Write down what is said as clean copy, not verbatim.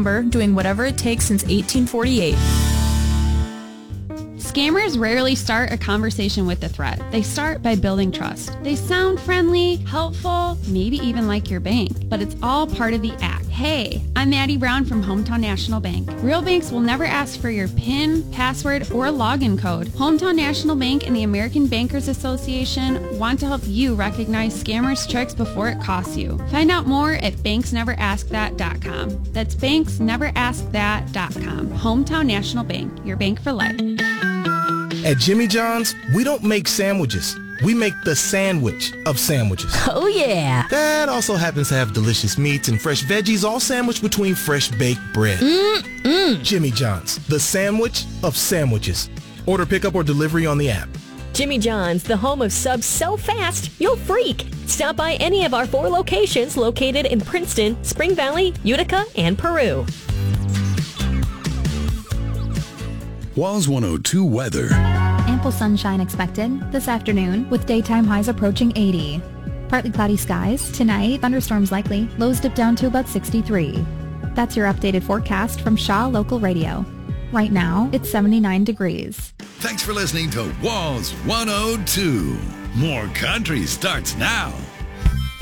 number, doing whatever it takes since 1848. Scammers rarely start a conversation with a threat. They start by building trust. They sound friendly, helpful, maybe even like your bank, but it's all part of the act. Hey, I'm Maddie Brown from Hometown National Bank. Real banks will never ask for your PIN, password, or login code. Hometown National Bank and the American Bankers Association want to help you recognize scammers' tricks before it costs you. Find out more at banksneveraskthat.com. That's banksneveraskthat.com. Hometown National Bank, your bank for life. At Jimmy John's, we don't make sandwiches. We make the sandwich of sandwiches. Oh, yeah. That also happens to have delicious meats and fresh veggies all sandwiched between fresh baked bread. Jimmy John's, the sandwich of sandwiches. Order pickup or delivery on the app. Jimmy John's, the home of subs so fast, you'll freak. Stop by any of our 4 locations located in Princeton, Spring Valley, Utica, and Peru. WAZ 102 weather. Ample sunshine expected this afternoon with daytime highs approaching 80. Partly cloudy skies. Tonight, thunderstorms likely. Lows dip down to about 63. That's your updated forecast from Shaw Local Radio. Right now, it's 79 degrees. Thanks for listening to WAZ 102. More country starts now.